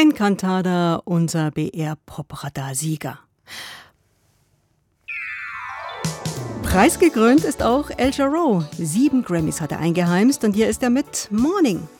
Encantada, unser BR-Pop-Radar-Sieger. Preisgekrönt ist auch El Jarreau. 7 Grammys hat er eingeheimst und hier ist er mit Morning.